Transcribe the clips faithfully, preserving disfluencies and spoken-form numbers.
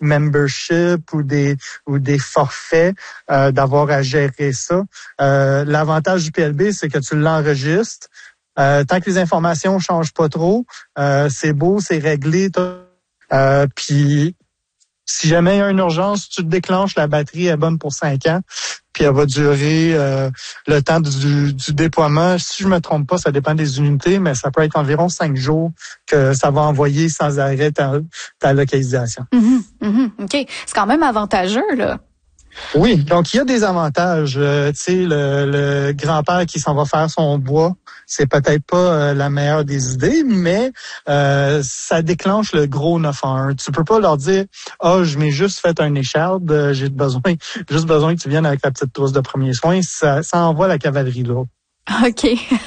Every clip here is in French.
membership ou des ou des forfaits, euh, d'avoir à gérer ça. Euh, l'avantage du P L B, c'est que tu l'enregistres. Euh, tant que les informations changent pas trop, euh, c'est beau, c'est réglé. Euh, puis si jamais il y a une urgence, tu te déclenches, la batterie est bonne pour cinq ans, puis elle va durer euh, le temps du, du déploiement. Si je me trompe pas, ça dépend des unités, mais ça peut être environ cinq jours que ça va envoyer sans arrêt ta, ta localisation. Mm-hmm, mm-hmm, OK. C'est quand même avantageux, là. Oui, donc il y a des avantages. Euh, tu sais, le, le grand-père qui s'en va faire son bois, c'est peut-être pas euh, la meilleure des idées, mais euh, ça déclenche le gros neuf un un. Tu peux pas leur dire « Ah, oh, je m'ai juste fait un écharde, euh, j'ai besoin, juste besoin que tu viennes avec la petite trousse de premiers soins. » Ça, ça envoie la cavalerie là. OK.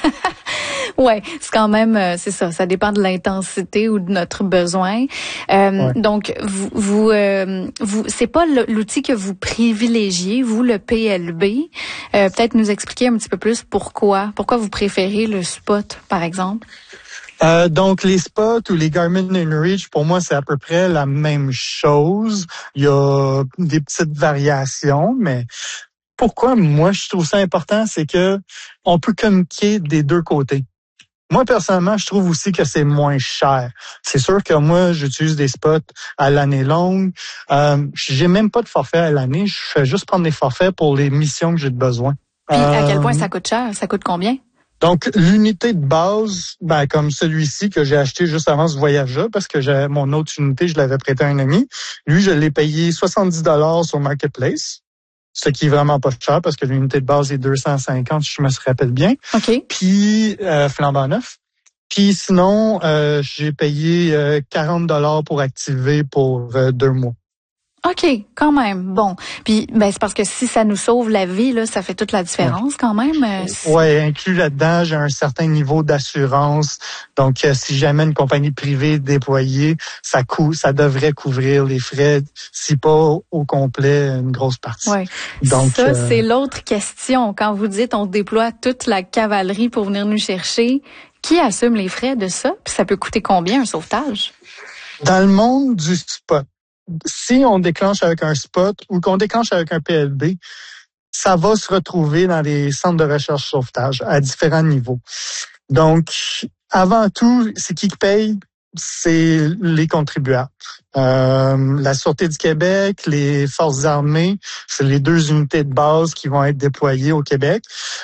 Ouais, c'est quand même, euh, c'est ça, ça dépend de l'intensité ou de notre besoin. Euh, ouais. Donc, vous, vous, euh, vous, c'est pas l'outil que vous privilégiez, vous, le P L B. Euh, peut-être nous expliquer un petit peu plus pourquoi, pourquoi vous préférez le Spot, par exemple. Euh, donc, les Spots ou les Garmin InReach, pour moi, c'est à peu près la même chose. Il y a des petites variations, mais pourquoi moi je trouve ça important, c'est que on peut communiquer des deux côtés. Moi, personnellement, je trouve aussi que c'est moins cher. C'est sûr que moi, j'utilise des spots à l'année longue. Euh, j'ai même pas de forfait à l'année. Je fais juste prendre des forfaits pour les missions que j'ai de besoin. Puis, euh, à quel point ça coûte cher? Ça coûte combien? Donc, l'unité de base, ben, comme celui-ci que j'ai acheté juste avant ce voyage-là, parce que j'ai mon autre unité, je l'avais prêté à un ami. Lui, je l'ai payé soixante-dix dollars sur Marketplace. Ce qui est vraiment pas cher parce que l'unité de base est deux cent cinquante, si je me rappelle bien. OK. Puis, euh, flambant neuf. Puis sinon, euh, j'ai payé euh, quarante dollars pour activer pour euh, deux mois. OK, quand même. Bon. Puis, ben, c'est parce que si ça nous sauve la vie, là, ça fait toute la différence ouais. quand même. Euh, oui, inclus là-dedans, j'ai un certain niveau d'assurance. Donc, euh, si jamais une compagnie privée déployée, ça cou- ça devrait couvrir les frais, si pas au complet, une grosse partie. Oui. Donc, ça, euh, c'est l'autre question. Quand vous dites on déploie toute la cavalerie pour venir nous chercher, qui assume les frais de ça? Puis ça peut coûter combien un sauvetage? Dans le monde du spot, si on déclenche avec un spot ou qu'on déclenche avec un P L B, ça va se retrouver dans les centres de recherche sauvetage à différents niveaux. Donc, avant tout, c'est qui qui paye? C'est les contribuables. Euh, la Sûreté du Québec, les Forces armées, c'est les deux unités de base qui vont être déployées au Québec.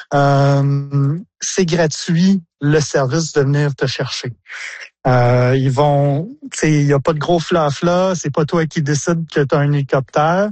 Euh, c'est gratuit, le service de venir te chercher. Euh, ils vont, tu sais, il y a pas de gros flafla, c'est pas toi qui décide que tu as un hélicoptère.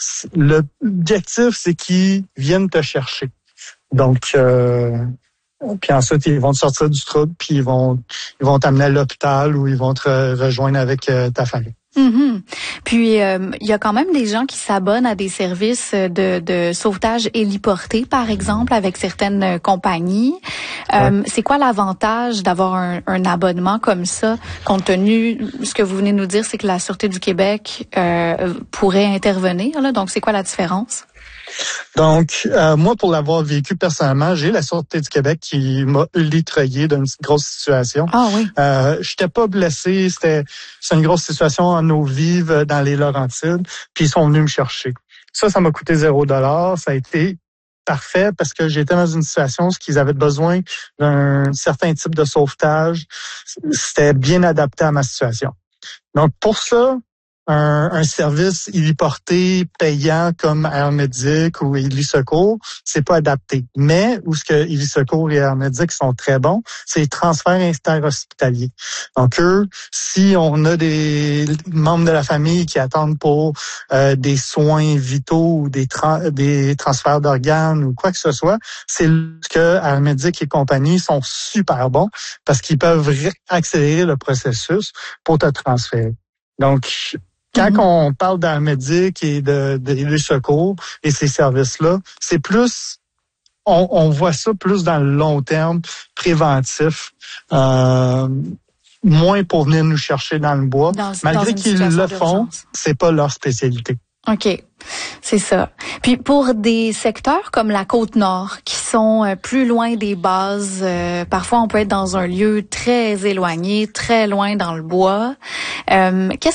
L'objectif, c'est qu'ils viennent te chercher. Donc, euh, puis ensuite, ils vont te sortir du trou, puis ils vont, ils vont t'amener à l'hôpital ou ils vont te rejoindre avec euh, ta famille. Mm-hmm. Puis, il euh, y a quand même des gens qui s'abonnent à des services de, de sauvetage héliporté, par exemple, avec certaines compagnies. Euh, ouais. C'est quoi l'avantage d'avoir un, un abonnement comme ça, compte tenu, ce que vous venez de nous dire, c'est que la Sûreté du Québec euh, pourrait intervenir, là. Donc, c'est quoi la différence? Donc, euh, moi, pour l'avoir vécu personnellement, j'ai la Sûreté du Québec qui m'a ultrayé d'une grosse situation. Ah oui. Euh, j'étais pas blessé, c'était c'est une grosse situation en eau vive dans les Laurentides, puis ils sont venus me chercher. Ça, ça m'a coûté zéro dollar. Ça a été parfait parce que j'étais dans une situation où ils avaient besoin d'un certain type de sauvetage. C'était bien adapté à ma situation. Donc, pour ça, Un, un service héliporté payant comme Air Médic ou Hélisecours, c'est pas adapté. Mais où ce que Hélisecours et Air Médic sont très bons, c'est les transferts interhospitaliers. Donc eux, si on a des membres de la famille qui attendent pour euh, des soins vitaux ou des, tra- des transferts d'organes ou quoi que ce soit, c'est ce que Air Médic et compagnie sont super bons parce qu'ils peuvent accélérer le processus pour te transférer. Donc, quand mm-hmm. on parle d'Air Médic et de, de, de secours et ces services-là, c'est plus, on, on voit ça plus dans le long terme, préventif, euh, moins pour venir nous chercher dans le bois. Dans, Malgré dans qu'ils le font, c'est pas leur spécialité. OK. C'est ça. Puis pour des secteurs comme la Côte-Nord, qui sont euh, plus loin des bases, euh, parfois on peut être dans un lieu très éloigné, très loin dans le bois. Euh, qu'est-ce